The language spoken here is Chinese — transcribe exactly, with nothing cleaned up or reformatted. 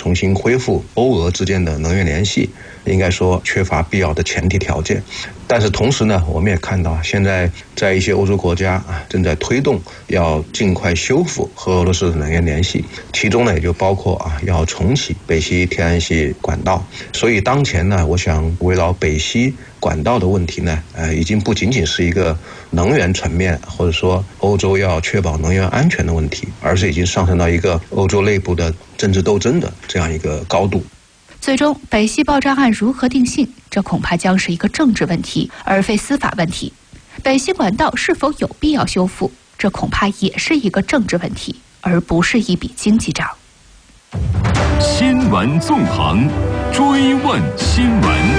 重新恢复欧俄之间的能源联系，应该说缺乏必要的前提条件。但是同时呢，我们也看到现在在一些欧洲国家啊，正在推动要尽快修复和俄罗斯的能源联系，其中呢也就包括啊要重启北溪天然气管道。所以当前呢，我想围绕北溪管道的问题呢，呃，已经不仅仅是一个能源层面，或者说欧洲要确保能源安全的问题，而是已经上升到一个欧洲内部的政治斗争的这样一个高度。 最终，北溪爆炸案如何定性，这恐怕将是一个政治问题，而非司法问题。北溪管道是否有必要修复，这恐怕也是一个政治问题，而不是一笔经济账。 新闻纵横，追问新闻。